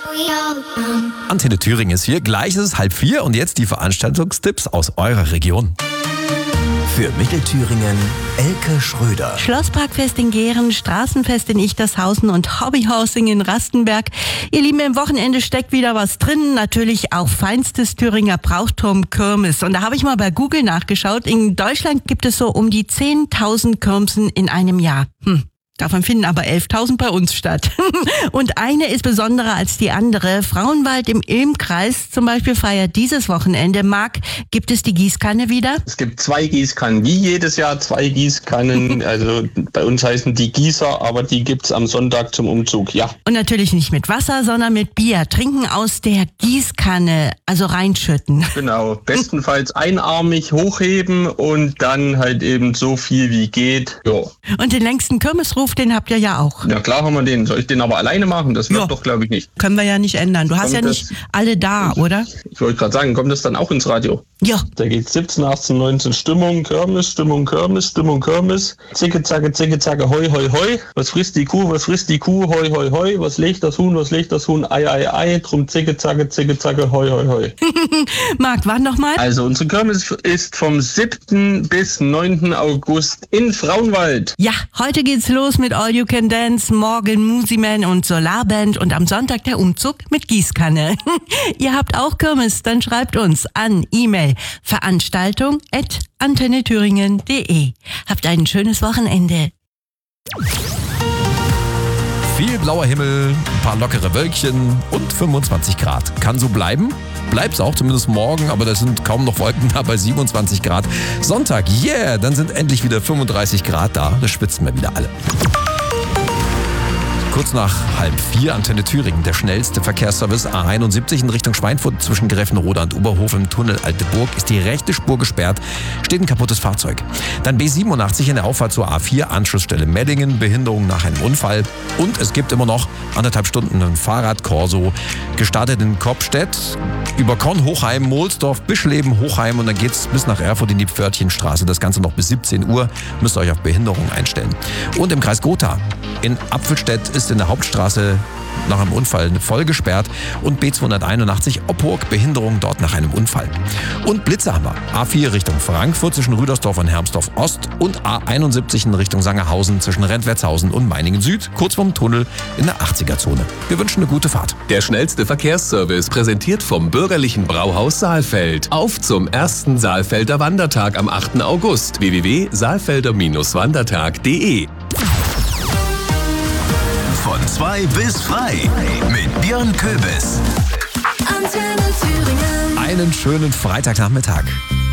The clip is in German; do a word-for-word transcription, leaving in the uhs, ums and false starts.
Antenne Thüringen ist hier, gleich ist es halb vier und jetzt die Veranstaltungstipps aus eurer Region. Für Mittelthüringen Elke Schröder. Schlossparkfest in Gehren, Straßenfest in Ichtershausen und Hobbyhousing in Rastenberg. Ihr Lieben, im Wochenende steckt wieder was drin. Natürlich auch feinstes Thüringer Brauchtum Kirmes. Und da habe ich mal bei Google nachgeschaut. In Deutschland gibt es so um die zehntausend Kirmesen in einem Jahr. Hm. Davon finden aber elftausend bei uns statt. Und eine ist besonderer als die andere. Frauenwald im Ilmkreis zum Beispiel feiert dieses Wochenende. Marc, gibt es die Gießkanne wieder? Es gibt zwei Gießkannen, wie jedes Jahr zwei Gießkannen. Also bei uns heißen die Gießer, aber die gibt's am Sonntag zum Umzug, ja. Und natürlich nicht mit Wasser, sondern mit Bier. Trinken aus der Gießkanne, also reinschütten. Genau, bestenfalls einarmig hochheben und dann halt eben so viel wie geht. Ja. Und den längsten Kirmesruf, den habt ihr ja auch. Ja klar haben wir den. Soll ich den aber alleine machen? Das wird ja. doch, glaube ich, nicht. Können wir ja nicht ändern. Du hast Kommt ja nicht das, alle da, oder? Ich wollte gerade sagen, kommt das dann auch ins Radio? Ja. Da geht siebzehn, achtzehn, neunzehn, Stimmung, Kirmes, Stimmung, Kirmes, Stimmung, Kirmes. Zicke, zacke, zicke, zacke, hoi, hoi, hoi. Was frisst die Kuh, was frisst die Kuh, hoi, hoi, hoi. Was legt das Huhn, was legt das Huhn, ei, ei, ei. Drum zicke, zacke, zicke, zacke, hoi, hoi, hoi. Marc, wann nochmal? Also unsere Kirmes ist vom siebten bis neunten August in Frauenwald. Ja, heute geht's los mit All You Can Dance, morgen Musiman und Solarband und am Sonntag der Umzug mit Gießkanne. Ihr habt auch Kirmes, dann schreibt uns an E-Mail veranstaltung at antennethüringen punkt de. Habt ein schönes Wochenende. Viel blauer Himmel, ein paar lockere Wölkchen und fünfundzwanzig Grad. Kann so bleiben? Bleibt's auch, zumindest morgen, aber da sind kaum noch Wolken da bei siebenundzwanzig Grad. Sonntag, yeah, dann sind endlich wieder fünfunddreißig Grad da. Da schwitzen wir wieder alle. Kurz nach halb vier, Antenne Thüringen, der schnellste Verkehrsservice A einundsiebzig in Richtung Schweinfurt zwischen Greffenroda und Oberhof im Tunnel Alte Burg ist die rechte Spur gesperrt, steht ein kaputtes Fahrzeug. Dann B siebenundachtzig in der Auffahrt zur A vier, Anschlussstelle Meddingen, Behinderung nach einem Unfall. Und es gibt immer noch anderthalb Stunden ein Fahrradkorso, gestartet in Koppstedt, über Konn, Hochheim, Mohlsdorf, Bischleben, Hochheim und dann geht's bis nach Erfurt in die Pförtchenstraße. Das Ganze noch bis siebzehn Uhr, müsst ihr euch auf Behinderung einstellen. Und im Kreis Gotha in Apfelstedt ist in der Hauptstraße nach einem Unfall voll gesperrt und B zweihunderteinundachtzig Oppurg, Behinderung dort nach einem Unfall. Und Blitze haben wir. A vier Richtung Frankfurt zwischen Rüdersdorf und Hermsdorf Ost und A einundsiebzig in Richtung Sangerhausen zwischen Rentwertshausen und Meiningen Süd, kurz vorm Tunnel in der achtziger-Zone. Wir wünschen eine gute Fahrt. Der schnellste Verkehrsservice präsentiert vom bürgerlichen Brauhaus Saalfeld. Auf zum ersten Saalfelder Wandertag am achten August. w w w punkt saalfelder wandertag punkt de. Von zwei bis frei mit Björn Köbis. Einen schönen Freitagnachmittag.